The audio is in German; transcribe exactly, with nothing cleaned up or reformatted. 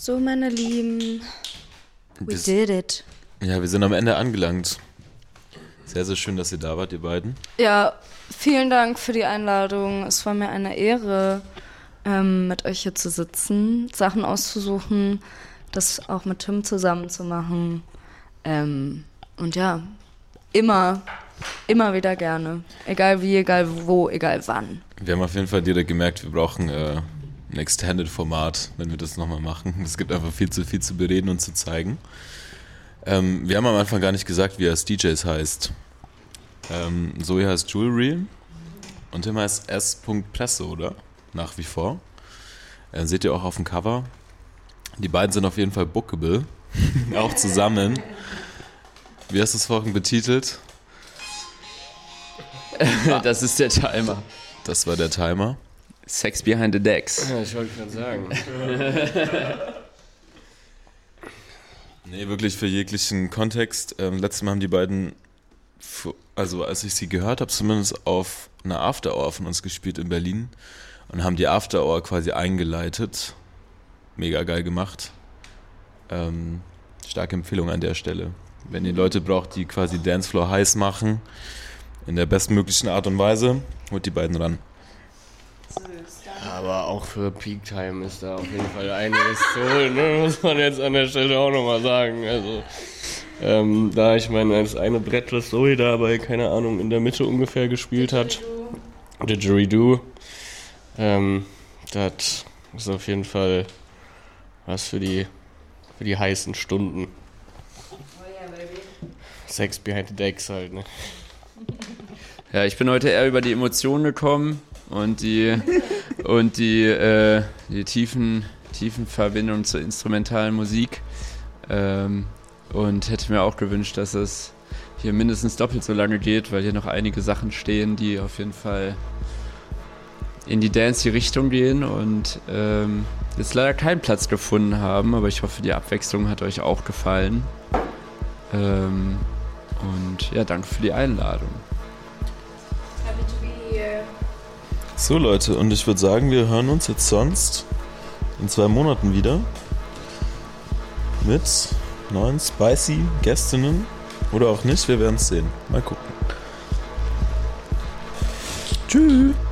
So, meine Lieben, we Bis, did it. Ja, wir sind am Ende angelangt. Sehr, sehr schön, dass ihr da wart, ihr beiden. Ja, vielen Dank für die Einladung. Es war mir eine Ehre, ähm, mit euch hier zu sitzen, Sachen auszusuchen, das auch mit Tim zusammen zu machen. Ähm, und ja, immer, immer wieder gerne. Egal wie, egal wo, egal wann. Wir haben auf jeden Fall direkt gemerkt, wir brauchen äh, ein Extended-Format, wenn wir das nochmal machen. Es gibt einfach viel zu viel zu bereden und zu zeigen. Ähm, wir haben am Anfang gar nicht gesagt, wie er als D Js heißt. Ähm, Zoe heißt Jewelry und Tim heißt S. Presse, oder? Nach wie vor. Äh, seht ihr auch auf dem Cover. Die beiden sind auf jeden Fall bookable. Auch zusammen. Wie hast du es vorhin betitelt? Das ist der Timer. Das war der Timer. Sex behind the decks. Ja, ich wollte gerade sagen. Nee, wirklich für jeglichen Kontext. Ähm, letztes Mal haben die beiden, also als ich sie gehört habe, zumindest auf einer After Hour von uns gespielt in Berlin und haben die After Hour quasi eingeleitet. Mega geil gemacht. Ähm, starke Empfehlung an der Stelle. Wenn ihr Leute braucht, die quasi Dancefloor heiß machen, in der bestmöglichen Art und Weise, holt die beiden ran. Aber auch für Peak Time ist da auf jeden Fall einiges zu holen, ne? Muss man jetzt an der Stelle auch nochmal sagen. Also, ähm, da ich meine, das eine Brett, was Zoe dabei, keine Ahnung, in der Mitte ungefähr gespielt hat, Didgeridoo, ähm, das ist auf jeden Fall was für die, für die heißen Stunden. Oh yeah, baby. Sex behind the decks halt, ne? Ja, ich bin heute eher über die Emotionen gekommen und die und die, äh, die tiefen, tiefen Verbindungen zur instrumentalen Musik. Ähm, und hätte mir auch gewünscht, dass es hier mindestens doppelt so lange geht, weil hier noch einige Sachen stehen, die auf jeden Fall in die Dance-Richtung gehen und ähm, jetzt leider keinen Platz gefunden haben, aber ich hoffe, die Abwechslung hat euch auch gefallen. Ähm, und ja, danke für die Einladung. Happy to be here. So Leute, und ich würde sagen, wir hören uns jetzt sonst in zwei Monaten wieder mit neuen spicy Gästinnen oder auch nicht, wir werden es sehen. Mal gucken. Tschüss.